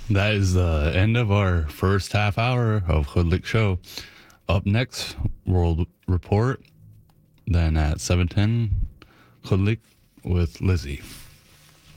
That is the end of our first half hour of Hoodlick Show. Up next, World Report. Then at 7:10, Hoodlick with Lizzie.